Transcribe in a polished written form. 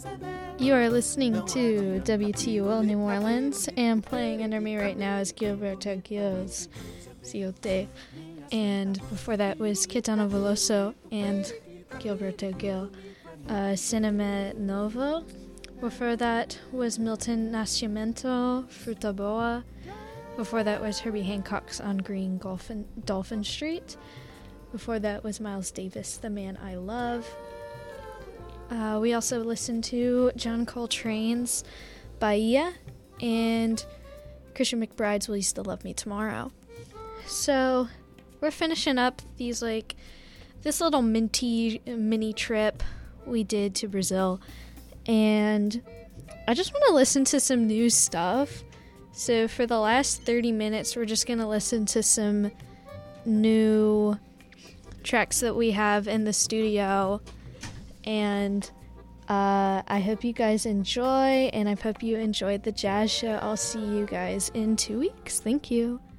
You are listening to WTUL New Orleans, and playing under me right now is Gilberto Gil's Ciote. And before that was Kitano Veloso and Gilberto Gil, Cinema Novo. Before that was Milton Nascimento, Fruta Boa. Before that was Herbie Hancock's On Green Dolphin Street. Before that was Miles Davis, The Man I Love. We also listened to John Coltrane's Bahia and Christian McBride's Will You Still Love Me Tomorrow. So we're finishing up this little mini trip we did to Brazil, and I just want to listen to some new stuff. So for the last 30 minutes, we're just going to listen to some new tracks that we have in the studio, and I hope you guys enjoy, and I hope you enjoyed the jazz show. I'll see you guys in 2 weeks. Thank you.